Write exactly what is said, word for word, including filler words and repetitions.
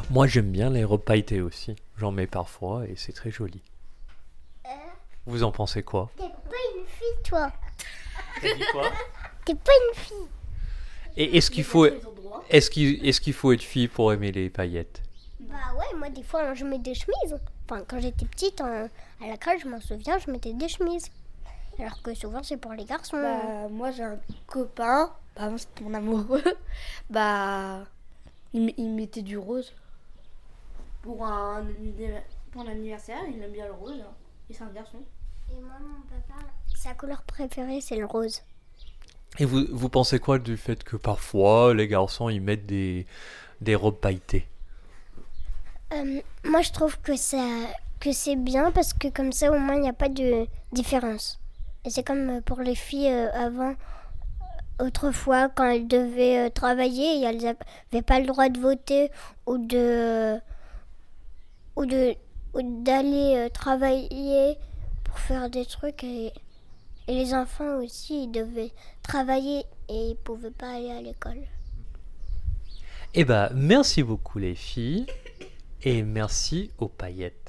Moi, j'aime bien les robes pailletées aussi. J'en mets parfois et c'est très joli. Euh, Vous en pensez quoi? T'es pas une fille, toi. T'as dit quoi? T'es pas une fille. Et est-ce qu'il faut, est-ce qu'il, est-ce qu'il faut être fille pour aimer les paillettes? Bah ouais, moi des fois je mets des chemises. Enfin, quand j'étais petite, en- à la crèche, je m'en souviens, je mettais des chemises. Alors que souvent c'est pour les garçons. Bah, moi j'ai un copain, bah, avant, c'était mon amoureux, bah il, m- il mettait du rose. Pour un, pour un anniversaire, il aime bien le rose, hein. Et c'est un garçon. Et moi, mon papa, sa couleur préférée, c'est le rose. Et vous, vous pensez quoi du fait que parfois les garçons ils mettent des, des robes pailletées? Euh, moi, je trouve que, ça, que c'est bien parce que comme ça, au moins, il n'y a pas de différence. Et c'est comme pour les filles euh, avant, autrefois, quand elles devaient euh, travailler et elles n'avaient pas le droit de voter ou de ou de ou d'aller euh, travailler pour faire des trucs. Et, et les enfants aussi, ils devaient travailler et ils pouvaient pas aller à l'école. Eh ben, merci beaucoup les filles et merci aux paillettes.